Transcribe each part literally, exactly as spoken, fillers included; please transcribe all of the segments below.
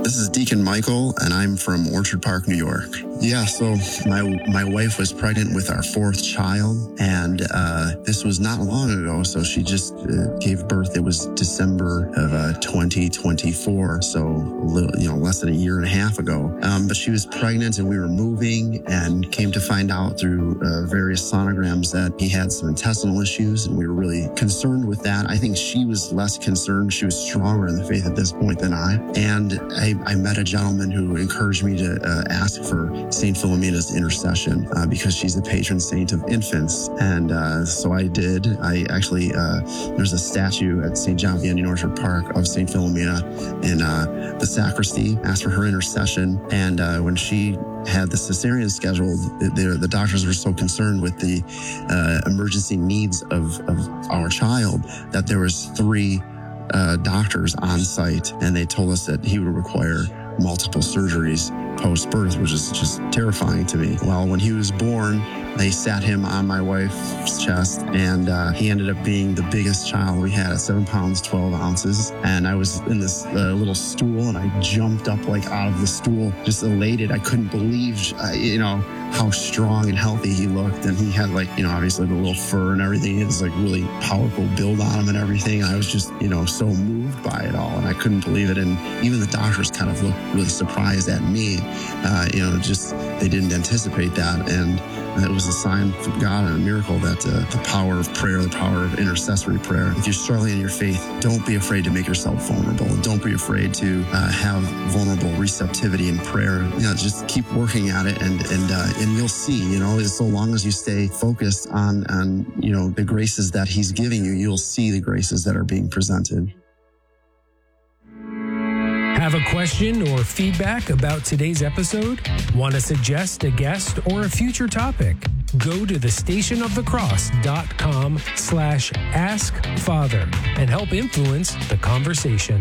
This is Deacon Michael, and I'm from Orchard Park, New York. Yeah, so my my wife was pregnant with our fourth child, and uh, this was not long ago. So she just uh, gave birth. It was December of uh, twenty twenty-four, so a little, you know, less than a year and a half ago. Um, but she was pregnant, and we were moving, and came to find out through uh, various sonograms that he had some intestinal issues, and we were really concerned with that. I think she was less concerned. She was stronger in the faith at this point than I, and I, I met a gentleman who encouraged me to uh, ask for Saint Philomena's intercession uh, because she's the patron saint of infants. And uh, so I did. I actually, uh, there's a statue at Saint John Vianney in Orchard Park of Saint Philomena in uh, the sacristy, asked for her intercession. And uh, when she had the cesarean scheduled, the, the doctors were so concerned with the uh, emergency needs of, of our child that there was three uh, doctors on site, and they told us that he would require multiple surgeries post-birth, which is just terrifying to me. Well, when he was born, they sat him on my wife's chest, and uh, he ended up being the biggest child we had at seven pounds, twelve ounces. And I was in this uh, little stool, and I jumped up like out of the stool, just elated. I couldn't believe, uh, you know, how strong and healthy he looked. And he had, like, you know, obviously the little fur and everything. It was like really powerful build on him and everything. I was just, you know, so moved by it all, and I couldn't believe it. And even the doctors kind of looked really surprised at me. Uh, you know, just they didn't anticipate that. And it was a sign from God and a miracle that uh, the power of prayer, the power of intercessory prayer. If you're struggling in your faith, don't be afraid to make yourself vulnerable. Don't be afraid to uh, have vulnerable receptivity in prayer. You know, just keep working at it, and and uh, and you'll see. You know, so long as you stay focused on on you know the graces that He's giving you, you'll see the graces that are being presented. Have a question or feedback about today's episode? Want to suggest a guest or a future topic? Go to the station of the cross dot com slash ask father and help influence the conversation.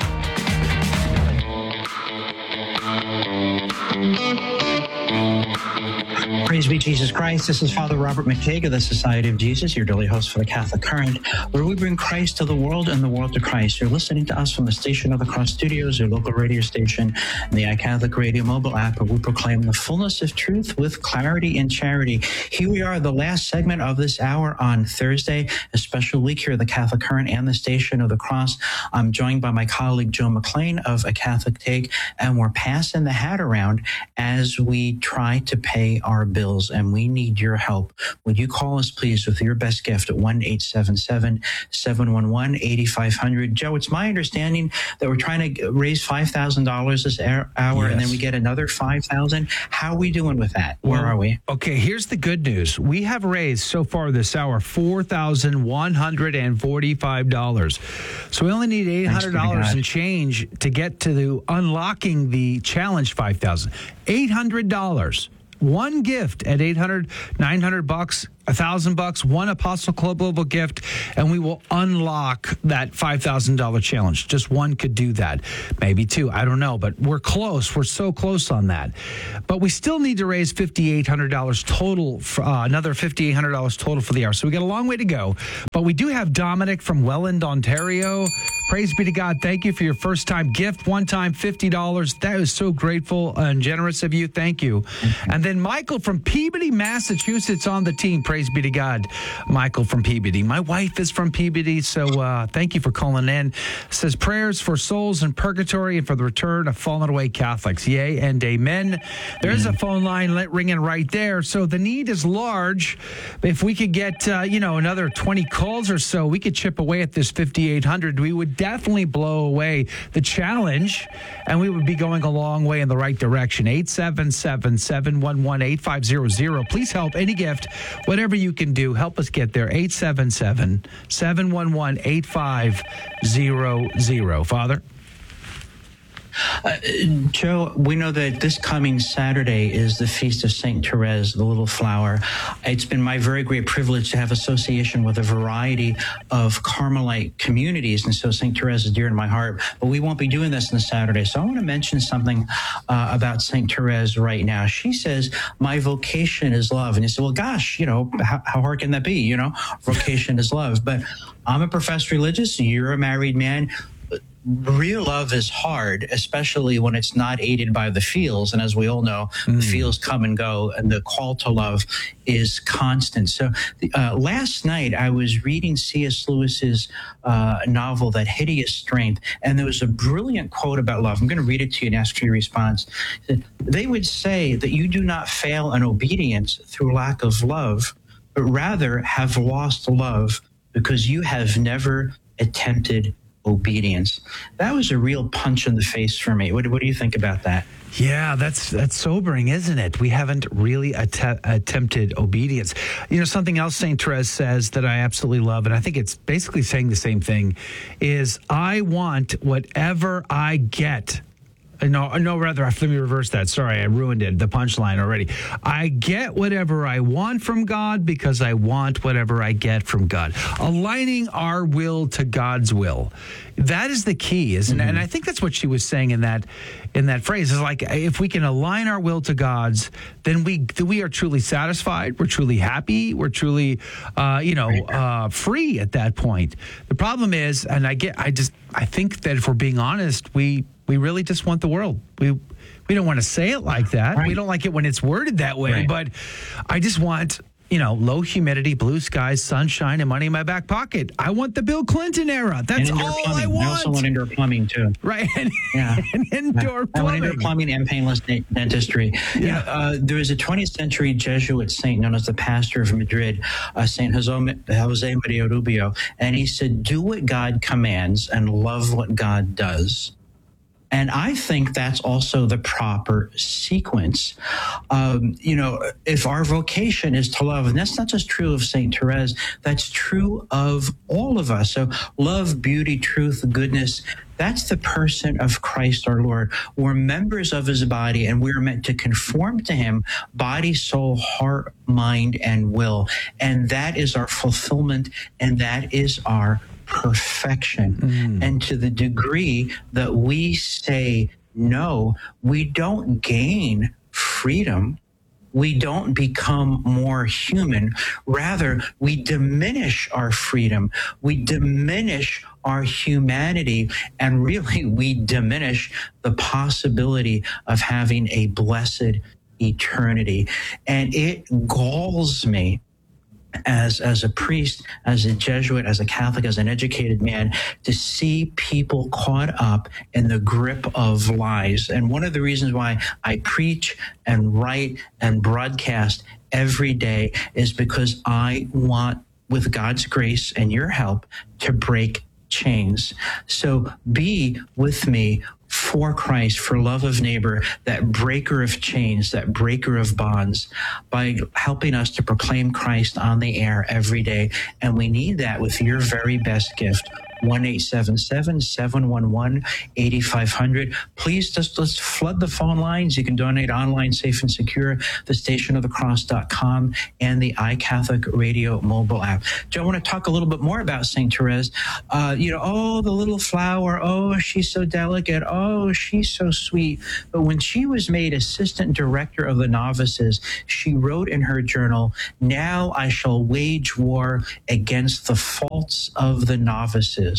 Praise be Jesus Christ. This is Father Robert McTague of the Society of Jesus, your daily host for the Catholic Current, where we bring Christ to the world and the world to Christ. You're listening to us from the Station of the Cross Studios, your local radio station, and the iCatholic Radio mobile app, where we proclaim the fullness of truth with clarity and charity. Here we are, the last segment of this hour on Thursday, a special week here at the Catholic Current and the Station of the Cross. I'm joined by my colleague Joe McLean of A Catholic Take, and we're passing the hat around as we try to pay our bills, and we need your help. Would you call us, please, with your best gift at one eight seven seven, seven one one, eight five zero zero. Joe, it's my understanding that we're trying to raise five thousand dollars this hour, yes. And then we get another five thousand dollars. How are we doing with that? Where well, are we? Okay, here's the good news. We have raised so far this hour four thousand one hundred forty-five dollars. So we only need eight hundred dollars and change to get to the unlocking the challenge five thousand dollars. eight hundred dollars. One gift at eight hundred, nine hundred bucks, a thousand bucks, one Apostle Club level gift, and we will unlock that five thousand dollars challenge. Just one could do that. Maybe two. I don't know, but we're close. We're so close on that. But we still need to raise five thousand eight hundred dollars total, for, uh, another five thousand eight hundred dollars total for the hour. So we got a long way to go. But we do have Dominic from Welland, Ontario. Praise be to God. Thank you for your first time gift. One time, fifty dollars. That is so grateful and generous of you. Thank you. And then Michael from Peabody, Massachusetts on the team. Praise be to God. Michael from Peabody. My wife is from Peabody, so uh, thank you for calling in. Says prayers for souls in purgatory and for the return of fallen away Catholics. Yea and amen. There's a phone line ringing right there. So the need is large. If we could get, uh, you know, another twenty calls or so, we could chip away at this five thousand eight hundred. We would definitely blow away the challenge, and we would be going a long way in the right direction. eight seven seven, seven one one, eight five zero zero. Please help. Any gift, whatever you can do, help us get there. eight seven seven, seven one one, eight five zero zero. Father? Uh, Joe, we know that this coming Saturday is the Feast of Saint Therese, the Little Flower. It's been my very great privilege to have association with a variety of Carmelite communities, and so Saint Therese is dear to my heart. But we won't be doing this on Saturday, so I want to mention something uh, about Saint Therese right now. She says, my vocation is love. And you say, well, gosh, you know, how, how hard can that be? You know, vocation is love. But I'm a professed religious. You're a married man. real love is hard, especially when it's not aided by the feels. And as we all know, mm. the feels come and go, and the call to love is constant. So uh, last night I was reading C S. Lewis's uh, novel, That Hideous Strength, and there was a brilliant quote about love. I'm going to read it to you and ask for your response. They would say that you do not fail in obedience through lack of love, but rather have lost love because you have never attempted obedience. That was a real punch in the face for me. What, what do you think about that? Yeah, that's that's sobering, isn't it? We haven't really att- attempted obedience. You know, something else Saint Therese says that I absolutely love, and I think it's basically saying the same thing, is I want whatever I get. No, no, rather, let me reverse that. Sorry, I ruined it, the punchline already. I get whatever I want from God because I want whatever I get from God. Aligning our will to God's will. That is the key, isn't mm-hmm. it? And I think that's what she was saying in that in that phrase. Is like, if we can align our will to God's, then we we are truly satisfied, we're truly happy, we're truly, uh, you know, uh, free at that point. The problem is, and I get, I just, I think that if we're being honest, we we really just want the world. We we don't want to say it like that. Right. We don't like it when it's worded that way. Right. But I just want, you know, low humidity, blue skies, sunshine, and money in my back pocket. I want the Bill Clinton era. That's all plumbing. I want. I also want indoor plumbing, too. Right. And, yeah. and indoor plumbing. I want indoor plumbing and painless dentistry. Yeah. You know, uh, there was a twentieth century Jesuit saint known as the pastor of Madrid, uh, Saint Jose, Jose Maria Rubio, and he said, do what God commands and love what God does. And I think that's also the proper sequence. Um, you know, if our vocation is to love, and that's not just true of Saint Therese, that's true of all of us. So love, beauty, truth, goodness, that's the person of Christ our Lord. We're members of his body, and we're meant to conform to him, body, soul, heart, mind, and will. And that is our fulfillment, and that is our perfection. Mm. And to the degree that we say no, we don't gain freedom. We don't become more human. Rather, we diminish our freedom. We diminish our humanity. And really, we diminish the possibility of having a blessed eternity. And it galls me as as a priest, as a Jesuit, as a Catholic, as an educated man, to see people caught up in the grip of lies. And one of the reasons why I preach and write and broadcast every day is because I want, with God's grace and your help, to break chains. So be with me for Christ, for love of neighbor, that breaker of chains, that breaker of bonds, by helping us to proclaim Christ on the air every day. And we need that with your very best gift. one eight seven seven, seven one one, eight five zero zero. Please just let's flood the phone lines. You can donate online, safe and secure, the station of the cross dot com and the iCatholic Radio mobile app. Joe, I want to talk a little bit more about Saint Therese. Uh, you know, oh, the little flower. Oh, she's so delicate. Oh, she's so sweet. But when she was made assistant director of the novices, she wrote in her journal, now I shall wage war against the faults of the novices.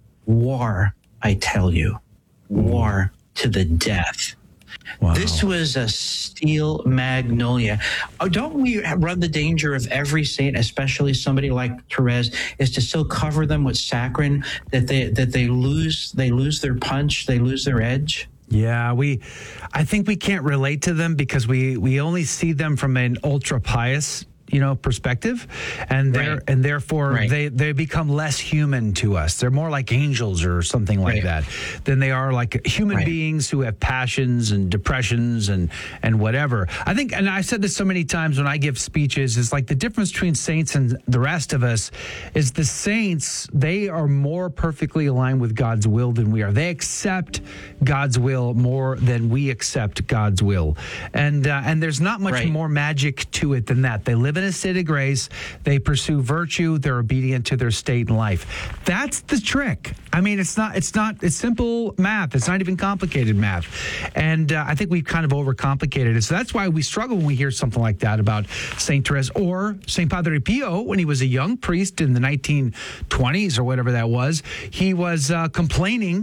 War, I tell you, war to the death. Wow. This was a steel magnolia. Oh, don't we run the danger of every saint, especially somebody like Therese, is to so cover them with saccharin that they that they lose they lose their punch, they lose their edge? Yeah, we, I think we can't relate to them because we we only see them from an ultra pious, you know, perspective, and they're right. and therefore right. they they become less human to us. They're more like angels or something like right. that than they are like human right. beings who have passions and depressions and and whatever. I think, and I've said this so many times when I give speeches, is like the difference between saints and the rest of us is the saints, they are more perfectly aligned with God's will than we are. They accept God's will more than we accept God's will, and uh, and there's not much right. more magic to it than that. They live in a state of grace. They pursue virtue. They're obedient to their state in life. That's the trick. I mean, it's not, it's not, it's simple math. It's not even complicated math. And uh, I think we've kind of overcomplicated it. So that's why we struggle when we hear something like that about Saint Therese or Saint Padre Pio when he was a young priest in the nineteen twenties or whatever that was. He was uh, complaining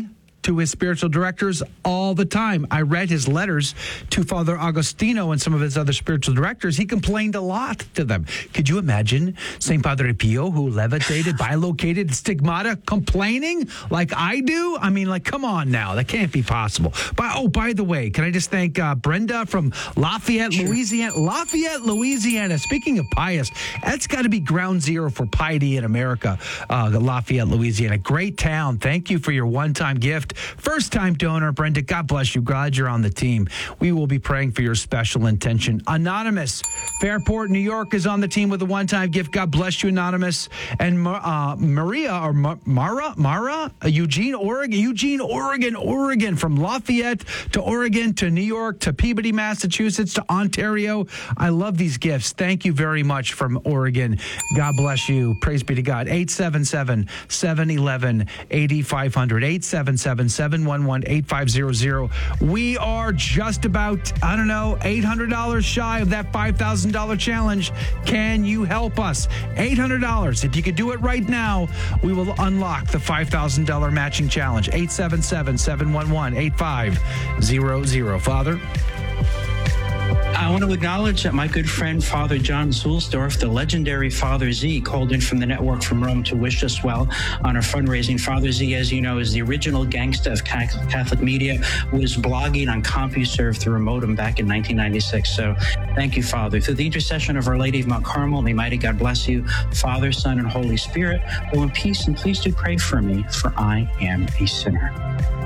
to his spiritual directors all the time. I read his letters to Father Agostino and some of his other spiritual directors. He complained a lot to them. Could you imagine Saint Padre Pio, who levitated, bilocated, stigmata, complaining like I do? I mean, like, come on now. That can't be possible. But, oh, by the way, can I just thank uh, Brenda from Lafayette, sure. Louisiana. Lafayette, Louisiana. Speaking of pious, that's got to be ground zero for piety in America. Uh, Lafayette, Louisiana. Great town. Thank you for your one-time gift. First-time donor, Brenda. God bless you. Glad you're on the team. We will be praying for your special intention. Anonymous, Fairport, New York is on the team with a one-time gift. God bless you, Anonymous. And uh, Maria or Mara, Mara, Eugene, Oregon, Eugene, Oregon, Oregon, from Lafayette to Oregon to New York to Peabody, Massachusetts to Ontario. I love these gifts. Thank you very much from Oregon. God bless you. Praise be to God. eight seven seven, seven one one, eight five zero zero. eight seven seven, seven one one, eight five zero zero. We are just about, I don't know, eight hundred dollars shy of that five thousand dollars challenge. Can you help us? eight hundred dollars. If you could do it right now, we will unlock the five thousand dollars matching challenge. eight seven seven, seven one one, eight five zero zero. Father? I want to acknowledge that my good friend, Father John Zulsdorf, the legendary Father Z, called in from the network from Rome to wish us well on our fundraising. Father Z, as you know, is the original gangsta of Catholic media, was blogging on CompuServe through a modem back in nineteen ninety-six. So thank you, Father. Through the intercession of Our Lady of Mount Carmel, may mighty God bless you, Father, Son, and Holy Spirit. Go in peace, and please do pray for me, for I am a sinner.